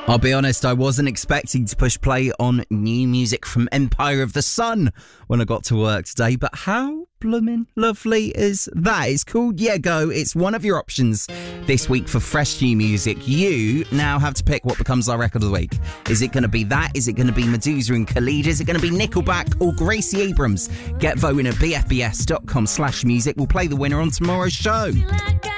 I'll be honest, I wasn't expecting to push play on new music from Empire of the Sun when I got to work today, but how bloomin' lovely is that? It's called Yeah Go. It's one of your options this week for fresh new music. You now have to pick what becomes our record of the week. Is it going to be that? Is it going to be Medusa and Khalid? Is it going to be Nickelback or Gracie Abrams? Get voting at bfbs.com/music. We'll play the winner on tomorrow's show.